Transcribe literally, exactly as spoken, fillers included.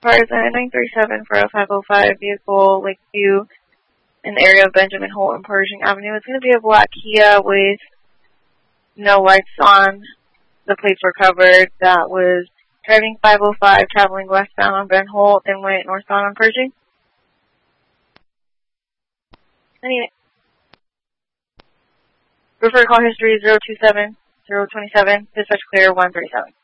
Cars at nine three seven for a five oh five vehicle, Lakeview, in the area of Benjamin Holt and Pershing Avenue. It's going to be a black Kia with no lights on. The plates were covered. That was driving five oh five, traveling westbound on Ben Holt, then went northbound on Pershing. Anyway. Refer call history zero two seven, zero two seven, dispatch clear one thirty-seven.